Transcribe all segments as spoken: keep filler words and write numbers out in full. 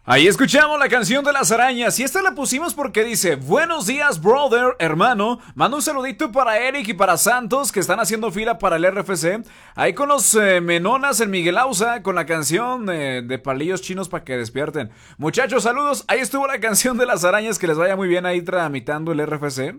Ahí escuchamos la canción de las arañas y esta la pusimos porque dice: buenos días, brother, hermano. Mando un saludito para Eric y para Santos, que están haciendo fila para el R F C. Ahí con los eh, menonas en Miguel Ausa, con la canción eh, de palillos chinos para que despierten. Muchachos, saludos. Ahí estuvo la canción de las arañas. Que les vaya muy bien ahí tramitando el R F C.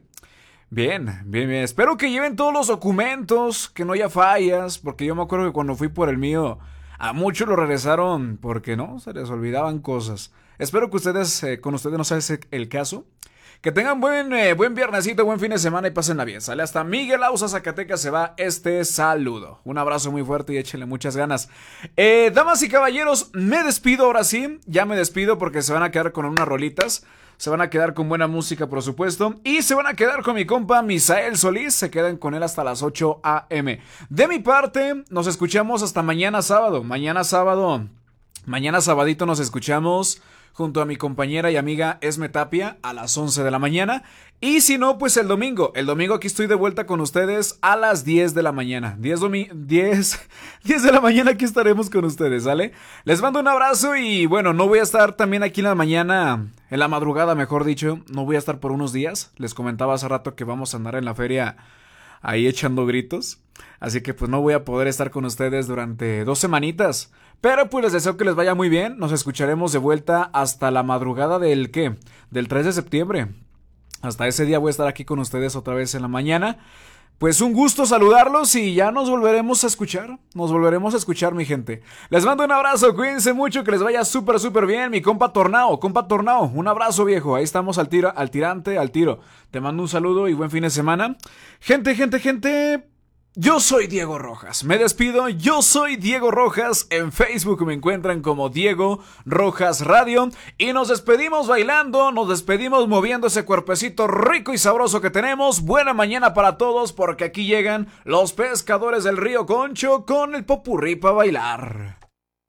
Bien, bien, bien. Espero que lleven todos los documentos, que no haya fallas, porque yo me acuerdo que cuando fui por el mío, a muchos lo regresaron porque no, se les olvidaban cosas. Espero que ustedes, eh, con ustedes no sea ese el caso. Que tengan buen, eh, buen viernesito, buen fin de semana y pásenla bien. Sale hasta Miguel Ausa, Zacatecas, se va este saludo. Un abrazo muy fuerte y échenle muchas ganas. Eh, damas y caballeros, me despido ahora sí. Ya me despido porque se van a quedar con unas rolitas. Se van a quedar con buena música, por supuesto. Y se van a quedar con mi compa Misael Solís. Se quedan con él hasta las ocho a eme. De mi parte, nos escuchamos hasta mañana sábado. Mañana sábado. Mañana sabadito nos escuchamos junto a mi compañera y amiga Esme Tapia a las once de la mañana. Y si no, pues el domingo. El domingo aquí estoy de vuelta con ustedes a las diez de la mañana. diez, diez, diez de la mañana aquí estaremos con ustedes, ¿sale? Les mando un abrazo y bueno, no voy a estar también aquí en la mañana, en la madrugada mejor dicho. No voy a estar por unos días. Les comentaba hace rato que vamos a andar en la feria ahí echando gritos. Así que pues no voy a poder estar con ustedes durante dos semanitas. Pero pues les deseo que les vaya muy bien. Nos escucharemos de vuelta hasta la madrugada del ¿qué? Del tres de septiembre. Hasta ese día voy a estar aquí con ustedes otra vez en la mañana. Pues un gusto saludarlos y ya nos volveremos a escuchar. Nos volveremos a escuchar, mi gente. Les mando un abrazo, cuídense mucho, que les vaya súper, súper bien. Mi compa Tornao, compa Tornao, un abrazo viejo. Ahí estamos al tiro, al tirante, al tiro. Te mando un saludo y buen fin de semana. Gente, gente, gente. Yo soy Diego Rojas, me despido, yo soy Diego Rojas, en Facebook me encuentran como Diego Rojas Radio y nos despedimos bailando, nos despedimos moviendo ese cuerpecito rico y sabroso que tenemos. Buena mañana para todos porque aquí llegan los pescadores del Río Concho con el popurrí para bailar.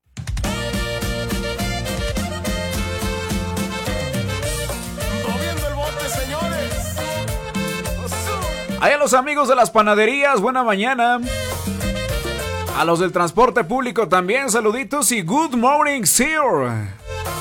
Ahí a los amigos de las panaderías, buena mañana. A los del transporte público también, saluditos y good morning, sir.